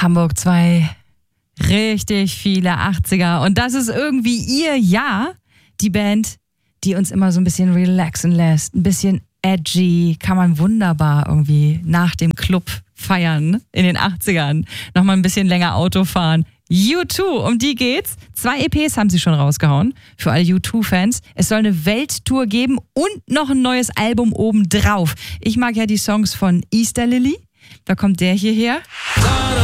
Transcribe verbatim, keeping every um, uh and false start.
Hamburg zwei, richtig viele achtziger. Und das ist irgendwie ihr Jahr, die Band, die uns immer so ein bisschen relaxen lässt, ein bisschen edgy, kann man wunderbar irgendwie nach dem Club feiern in den achtzigern. Nochmal ein bisschen länger Auto fahren. U zwei, um die geht's. Zwei E Ps haben sie schon rausgehauen für alle U zwei Fans. Es soll eine Welttour geben und noch ein neues Album obendrauf. Ich mag ja die Songs von Easter Lily. Da kommt der hierher.